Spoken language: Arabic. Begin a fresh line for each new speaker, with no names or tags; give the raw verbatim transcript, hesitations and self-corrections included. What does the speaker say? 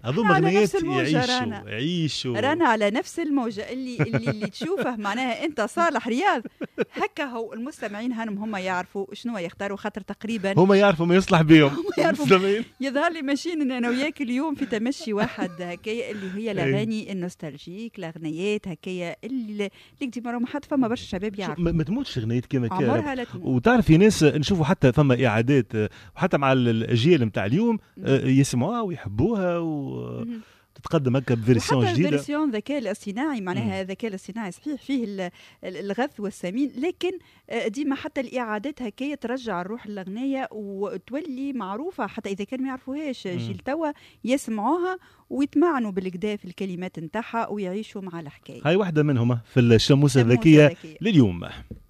هذوما اغنيات يعيشوا يعيشوا
رانا على نفس الموجه اللي اللي, اللي تشوفه معناها انت صالح رياض هكا. هو المستمعين هانم هم يعرفوا شنو يختاروا خاطر تقريبا
هم يعرفوا ما يصلح بهم.
يظهر لي ماشيين انا وياك اليوم في تمشي واحد هكايا اللي هي الاغاني النوستالجيك، الاغنيات هكايا اللي اللي ديما ما حد فما برشا شباب يعرفوا
ما تموتش اغنيات كيما
كذا.
وتعرف في ناس نشوفوا حتى ثم اعادات وحتى مع الاجيال نتاع اليوم يسمعوها ويحبوها و تتقدم هكا بفيرسيون جديده.
وحتى فيرسيون الذكاء الاصطناعي معناها الذكاء الاصطناعي صحيح فيه الغث والسمين، لكن ديما حتى الاعادات هكايا ترجع الروح الاغنيه وتولي معروفه حتى اذا كانوا ما يعرفوهاش جيل توا يسمعوها ويتمعنوا بالكدا في الكلمات نتاعها ويعيشوا مع الحكايه.
هاي واحده منهم في الشموسه الذكيه لليوم.